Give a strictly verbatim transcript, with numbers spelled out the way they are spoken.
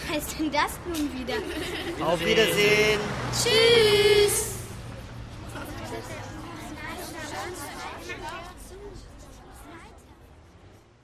heißt denn das nun wieder? Auf Wiedersehen. Tschüss.